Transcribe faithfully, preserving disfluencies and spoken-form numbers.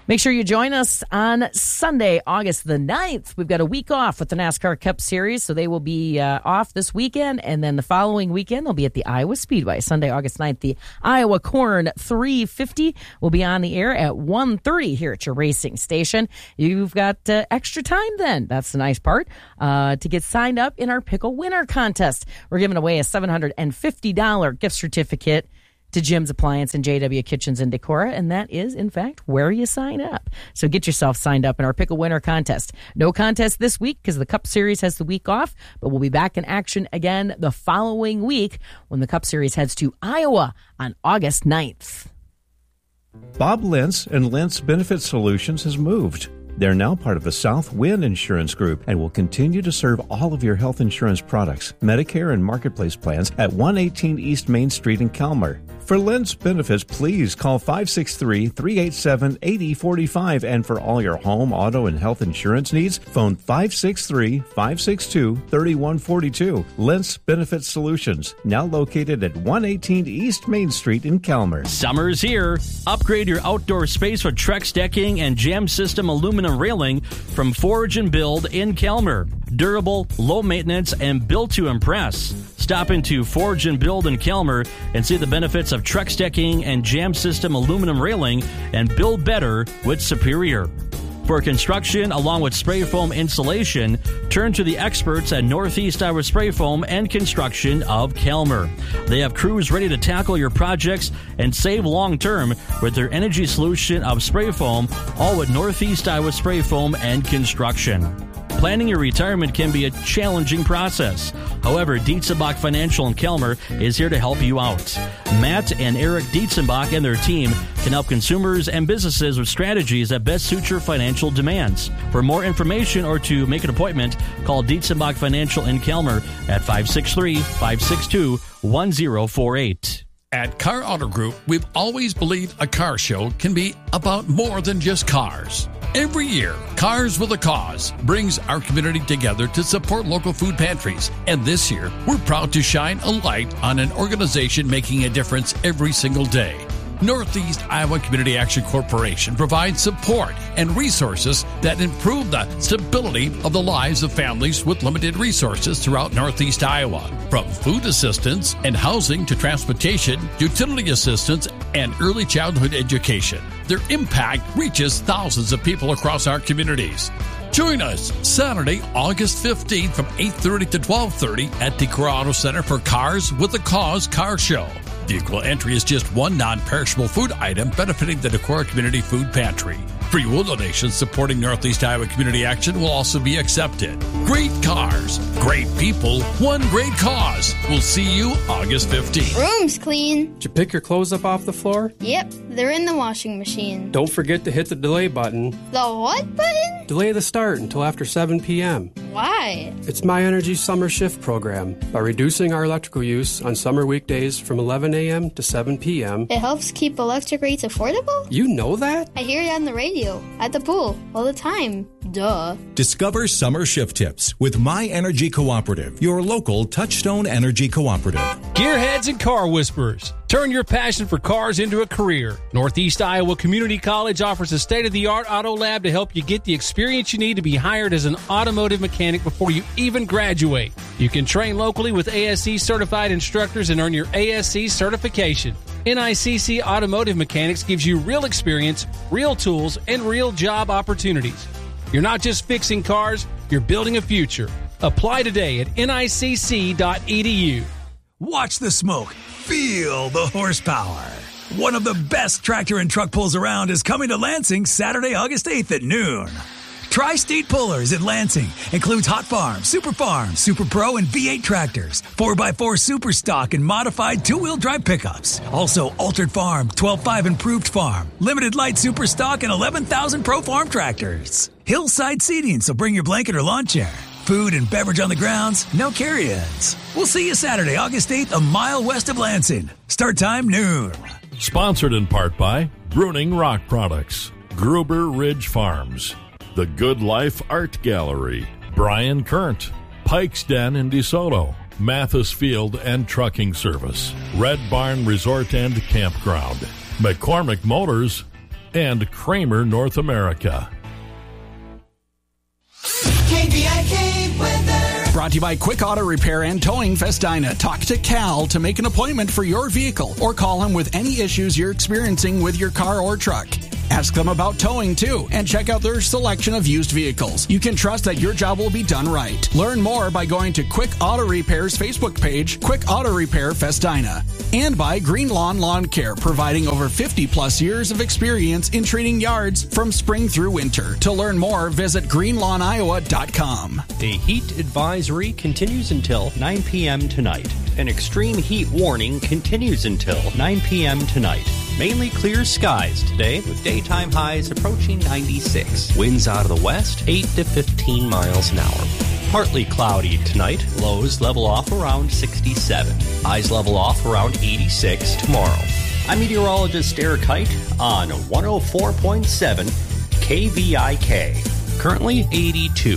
Make sure you join us on Sunday, August the ninth. We've got a week off with the NASCAR Cup Series, so they will be uh, off this weekend, and then the following weekend they'll be at the Iowa Speedway. Sunday, August ninth, the Iowa Corn three fifty will be on the air at one thirty here at your racing station. You've got uh, extra time then. That's the nice part, uh, to get signed up in our Pickle Winner Contest. We're giving away a seven hundred fifty dollars gift certificate to Jim's Appliance and J W Kitchens in Decorah, and that is, in fact, where you sign up. So get yourself signed up in our Pickle Winner Contest. No contest this week because the Cup Series has the week off, but we'll be back in action again the following week when the Cup Series heads to Iowa on August ninth. Bob Lentz and Lentz Benefit Solutions has moved. They're now part of the South Wind Insurance Group and will continue to serve all of your health insurance products, Medicare and Marketplace plans at one eighteen East Main Street in Calmer. For Lentz Benefits, please call five six three, three eight seven, eight zero four five. And for all your home, auto, and health insurance needs, phone five six three, five six two, three one four two. Lentz Benefit Solutions, now located at one eighteen East Main Street in Calmer. Summer's here. Upgrade your outdoor space with Trex decking and Jam System aluminum railing from Forge and Build in Calmer. Durable, low maintenance, and built to impress. Stop into Forge and Build in Calmer and see the benefits of Trex decking and Jam System aluminum railing and build better with Superior. For construction along with spray foam insulation, turn to the experts at Northeast Iowa Spray Foam and Construction of Calmer. They have crews ready to tackle your projects and save long-term with their energy solution of spray foam, all with Northeast Iowa Spray Foam and Construction. Planning your retirement can be a challenging process. However, Dietzenbach Financial in Calmer is here to help you out. Matt and Eric Dietzenbach and their team can help consumers and businesses with strategies that best suit your financial demands. For more information or to make an appointment, call Dietzenbach Financial in Calmer at five six three, five six two, one zero four eight. At Car Auto Group, we've always believed a car show can be about more than just cars. Every year, Cars with a Cause brings our community together to support local food pantries. And this year, we're proud to shine a light on an organization making a difference every single day. Northeast Iowa Community Action Corporation provides support and resources that improve the stability of the lives of families with limited resources throughout Northeast Iowa. From food assistance and housing to transportation, utility assistance, and early childhood education, their impact reaches thousands of people across our communities. Join us Saturday, August fifteenth from eight thirty to twelve thirty at Decorah Auto Center for Cars with a Cause Car Show. Vehicle entry is just one non-perishable food item benefiting the Decorah Community Food Pantry. Free will donations supporting Northeast Iowa Community Action will also be accepted. Great cars, great people, one great cause. We'll see you August fifteenth. Room's clean. Did you pick your clothes up off the floor? Yep, they're in the washing machine. Don't forget to hit the delay button. The what button? Delay the start until after seven p.m. Why? It's My Energy Summer Shift program. By reducing our electrical use on summer weekdays from eleven a.m. to seven p.m. It helps keep electric rates affordable? You know that? I hear it on the radio, at the pool, all the time. Duh. Discover summer shift tips with My Energy Cooperative, your local Touchstone Energy Cooperative. Gearheads and car whisperers. Turn your passion for cars into a career. Northeast Iowa Community College offers a state-of-the-art auto lab to help you get the experience you need to be hired as an automotive mechanic before you even graduate. You can train locally with A S C certified instructors and earn your A S C certification. N I C C Automotive Mechanics gives you real experience, real tools, and real job opportunities. You're not just fixing cars, you're building a future. Apply today at N I C C dot E D U. Watch the smoke. Feel the horsepower. One of the best tractor and truck pulls around is coming to Lansing Saturday, August eighth at noon. Tri-State Pullers in Lansing includes Hot Farm, Super Farm, Super Pro, and V eight tractors, four by four Super Stock and modified two-wheel drive pickups. Also, Altered Farm, twelve five Improved Farm, Limited Light Super Stock, and eleven thousand Pro Farm tractors. Hillside seating, so bring your blanket or lawn chair. Food and beverage on the grounds, no carry-ins. We'll see you Saturday, August eighth, a mile west of Lansing. Start time noon. Sponsored in part by Bruning Rock Products, Gruber Ridge Farms, The Good Life Art Gallery, Brian Current, Pike's Den in DeSoto, Mathis Field and Trucking Service, Red Barn Resort and Campground, McCormick Motors, and Kramer North America. K V I K weather. Brought to you by Quick Auto Repair and Towing Festina. Talk to Cal to make an appointment for your vehicle or call him with any issues you're experiencing with your car or truck. Ask them about towing, too, and check out their selection of used vehicles. You can trust that your job will be done right. Learn more by going to Quick Auto Repair's Facebook page, Quick Auto Repair Festina. And by Green Lawn Lawn Care, providing over fifty plus years of experience in treating yards from spring through winter. To learn more, visit green lawn iowa dot com. A heat advisory continues until nine p.m. tonight. An extreme heat warning continues until nine p.m. tonight. Mainly clear skies today with daytime highs approaching ninety-six. Winds out of the west, eight to fifteen miles an hour. Partly cloudy tonight. Lows level off around sixty-seven. Highs level off around eighty-six tomorrow. I'm meteorologist Eric Height on one oh four point seven K V I K. Currently eighty-two.